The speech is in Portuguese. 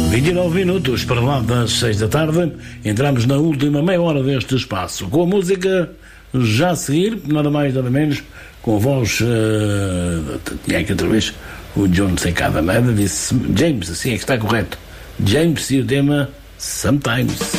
29 minutos para lá das 6 da tarde, entramos na última meia hora deste espaço, com a música já a seguir, nada mais nada menos, com a voz, tinha aqui outra vez, o John Secada, disse James, assim é que está correto, James e o tema Sometimes.